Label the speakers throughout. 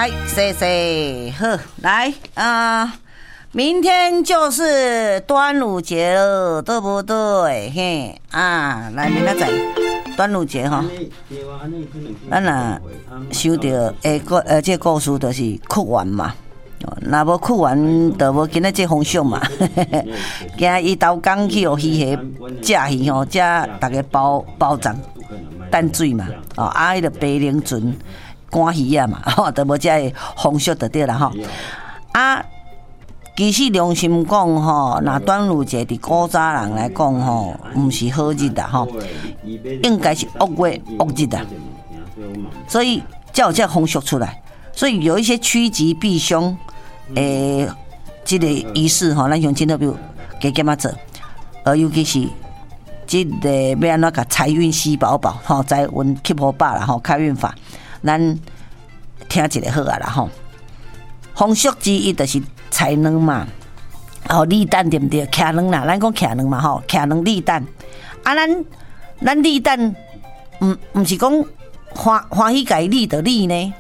Speaker 1: 来，谢谢，好，来明天就是端午节了，对不对？嘿来，明仔载端午节哈，咱若收到这故事就是屈原嘛。若无屈原，就无今仔这风俗嘛。惊伊投江去互鱼虾食鱼吼，食大家包粽淡水嘛。迄个白灵船赶鱼啊嘛，就无这个风俗就对啦吼。其实良心讲吼，那端午节伫古早人来讲吼，毋是好日啦吼，应该是恶月恶日啦。所以才有这风俗出来，所以有一些趋吉避凶，这个仪式吼，咱乡亲都比如加减做，尤其是这个要安怎甲财运吸饱饱吼，财运吸好饱啦吼，开运法，咱听一个好啊啦吼。风俗之一就是采卵嘛，立蛋对不对？徛卵啦，咱讲徛卵嘛吼，徛卵立蛋。咱立蛋，毋是讲欢喜家立就立呢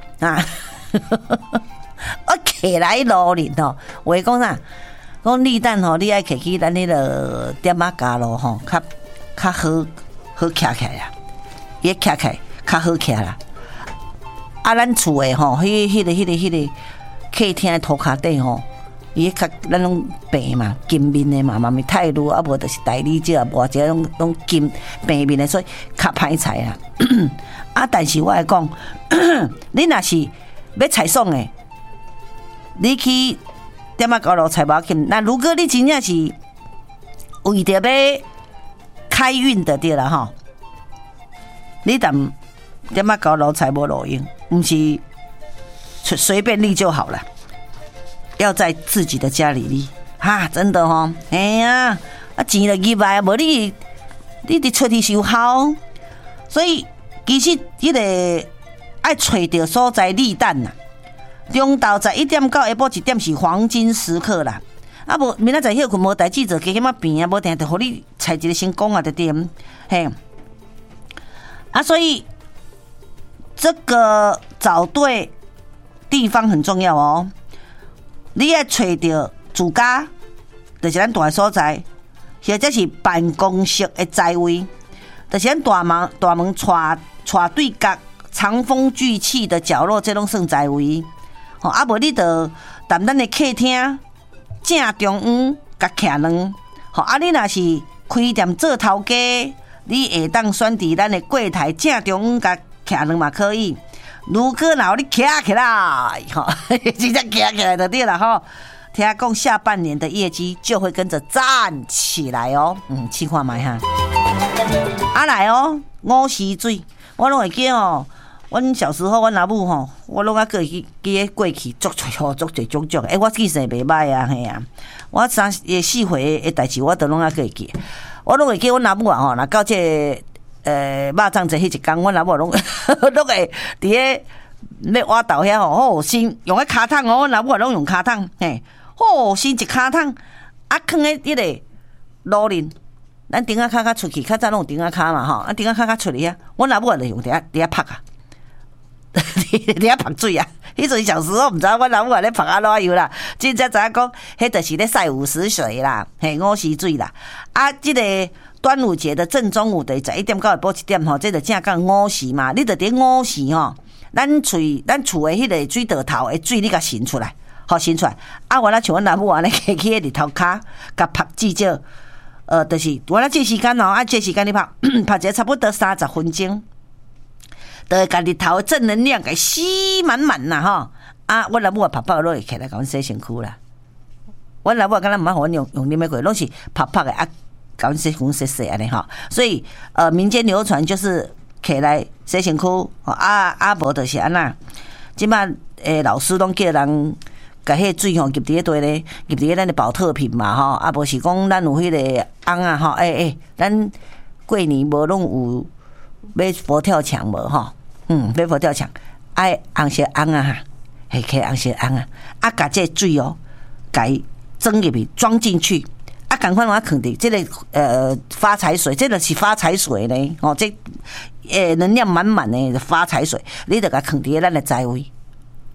Speaker 1: 我起来路哩吼，话讲啥？讲立蛋吼，你爱起去咱迄个点仔家咯吼，较好徛起来啦，伊徛起来较好徛啦。咱厝诶吼，迄个。客厅的涂骹底吼，伊较咱拢白嘛，金面的嘛，咪泰鲁啊，无就是大理石，无者拢金白面的，所以较歹采啦。但是我来讲，你若是要采爽的，你去点仔高楼采无要紧。那如果你真正是为着要开运的对啦吼，你但点仔高楼采无路用，毋是。随便立就好了，要在自己的家里立真的吼，哎呀，钱就入来，无你伫出去收效，所以其实迄个爱找到所在立蛋啦。中昼11点到下晡1点是黄金时刻啦，无明仔载休困无代志做，加减变无定，就互你采一个成功啊，就对，嘿，所以这个找对地方很重要哦，你要找到住家，就是咱住的所在，或者是办公室的座位，就是咱大门带对角、藏风聚气的角落，这拢算座位。无你就踮咱的客厅正中央甲徛卵。你若是开店做头家，你会当选伫咱的柜台正中央甲徛卵嘛可以。如果若你徛起来，直接徛起来就对了吼。听讲下半年的业绩就会跟着站起来哦。试看卖哈。来哦，午时水，我拢会记哦。阮小时候，阮阿母吼，我拢过去记过去足种。我记性袂歹啊，嘿啊。我4回的代志，我都拢过会记。我拢会记阮阿母啊吼，若到这肉粽节迄一天，阮阿母拢会伫咧咧挖豆遐吼，先用迄骹桶哦，阮阿母拢用骹桶，嘿，先一骹桶放咧迄个炉面，咱顶仔骹较出去，较早拢有顶仔骹嘛吼，顶仔骹出去啊，阮阿母就用伫遐拍啊，伫遐拍水啊。迄阵小时候毋知阮阿母咧拍怎样啦，真正知影讲，迄就是咧晒50水啦，嘿，午时水啦。即个端午节的正中午的11点到下晡1点吼，这就正讲午时嘛。你就伫午时吼，咱厝的迄个水道头的水，你甲擤出来，擤出来。原来像阮阿母安尼，摕去日头骹，甲拍至少，就是原来这时间哦，这时间你拍一个差不多30分钟，就会甲日头的正能量给吸满满啦吼。阮阿母拍落去起来，甲阮洗身躯啦。阮阿母敢若毋捌互阮用啉的过，拢是拍的甲阮洗身洗安尼吼。所以民间流传就是起来洗身躯，无就是安那。即摆老师拢叫人甲迄水吼入伫迄堆咧，入伫咱的保特瓶嘛吼。无是讲咱有迄个翁啊吼，咱过年无拢有买佛跳墙无吼？买佛跳墙爱红色翁啊，嘿，起红色翁啊，甲这水哦，甲伊装入去，装进去。赶快把它放伫这个发财水，这个是发财水呢，这能量满满的发财水，你就甲放伫咱的财位，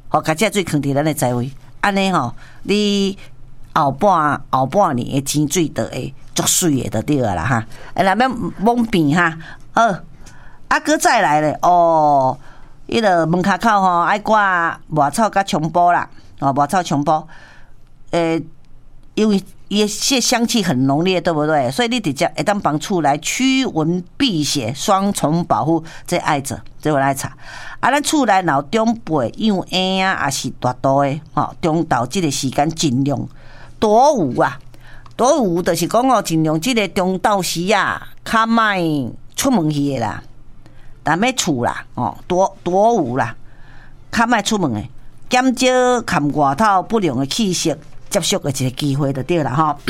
Speaker 1: 吼，甲这水放伫咱的财位，安尼吼，你后半年的钱水就会足水的就对了啦哈。哎，那要蒙变哈，搁再来咧哦，迄个门骹口吼爱挂抹草甲芎布啦，抹草芎布，因为也香气很浓烈，对不对？所以你直接会当帮厝来驱蚊辟邪，双重保护，这爱者，这我来查。咱厝内若长辈养婴啊，也是大肚的，中昼这个时间尽量多有啊，多有就是讲尽量这个中昼时啊，较莫出门去的啦，但要厝啦，多有啦，较莫出门的，减少看外头不良的气息接触的一个机会就对啦吼。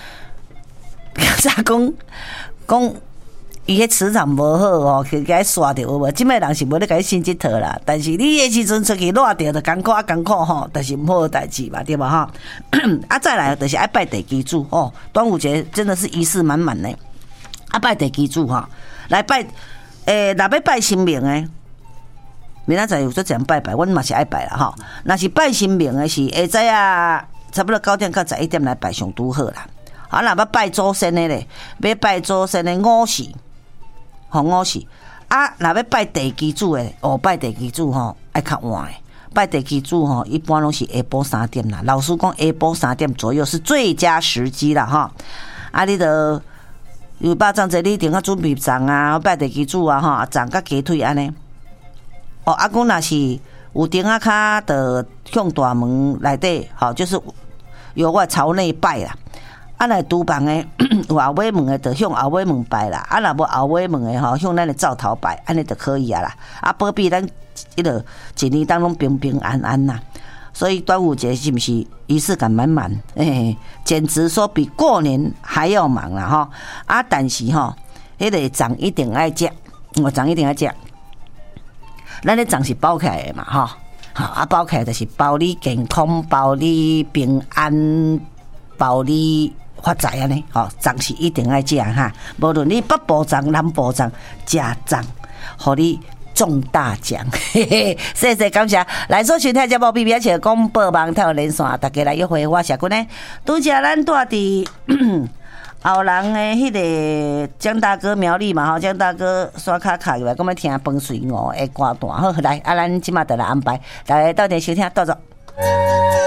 Speaker 1: 咋讲伊迄磁场无好哦，去甲伊刷着有无？即摆人是无咧甲伊信即套啦，但是你迄时阵出去热着就艰苦吼，但是毋好代志嘛，对吧哈？再来就是爱拜地基主哦，端午节真的是仪式满满呢。拜地基主哈，来拜若要拜神明诶，明仔载有做这样拜拜，阮嘛是爱拜啦吼。若是拜神明诶，是下早啊，差不多9点到11点来拜上拄好啦。若要拜祖先诶咧，要拜祖先诶午时。午时若要拜地基主诶，拜地基主吼爱较晚诶。拜地基主吼，一般拢是下晡3点啦。老师讲下晡3点左右是最佳时机啦哈。你著有肉粽这你一定要准备粽啊，拜地基主啊吼，粽甲鸡腿安尼。讲若是有顶仔骹，著向大门内底，就是由我朝内拜啦。来厨房诶，有后尾门诶，就向后尾门拜啦。若无后尾门诶，向咱诶灶头拜，安尼就可以啊啦。保庇咱迄个一年当中平平安安啦。所以端午节是不是仪式感满满？简直说比过年还要忙啦哈！但是吼，迄个粽一定爱食，粽一定爱食。咱咧粽是包起来的嘛哈，包起来就是包你健康，包你平安，包你发财安尼，粽是一定爱食哈。无论你北部粽、南部粽，食粽，互你中大奖，谢谢感谢。来所收听节目，比而且广播网跳连线，大家来约会，我是君呢。拄则咱住伫后人的迄个江大哥苗栗嘛，江大哥刷卡卡入来，我们听风水的歌段。好，来，咱即马就来安排，大家到底收听，到着。